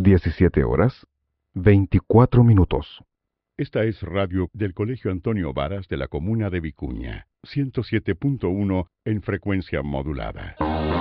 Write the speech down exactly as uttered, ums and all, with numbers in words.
diecisiete horas, veinticuatro minutos. Esta es radio del Colegio Antonio Varas de la comuna de Vicuña, ciento siete punto uno en frecuencia modulada.